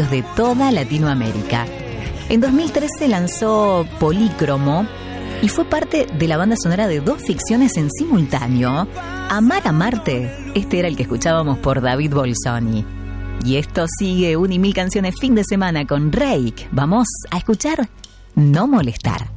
radios de toda Latinoamérica. En 2013 lanzó Polícromo y fue parte de la banda sonora de 2 ficciones en simultáneo. Amar a Marte, este era el que escuchábamos por David Bolsoni. Y esto sigue 1 y 1000 canciones fin de semana con Reik. Vamos a escuchar No Molestar.